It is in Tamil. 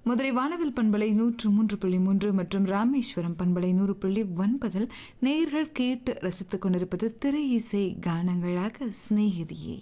மதுரை வானவில் பண்பலை 103.3 மற்றும் ராமேஸ்வரம் பண்பலை 100.9 நேயர்கள் கேட்டு ரசித்துக் கொண்டிருப்பது திரை இசை கானங்களாக சிநேகிதியே.